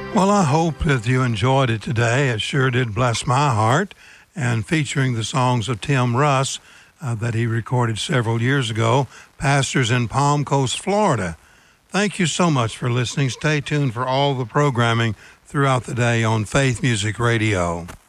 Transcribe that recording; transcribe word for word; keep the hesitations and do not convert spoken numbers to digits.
Well, I hope that you enjoyed it today. It sure did bless my heart. And featuring the songs of Tim Russ uh, that he recorded several years ago, pastors in Palm Coast, Florida. Thank you so much for listening. Stay tuned for all the programming throughout the day on Faith Music Radio.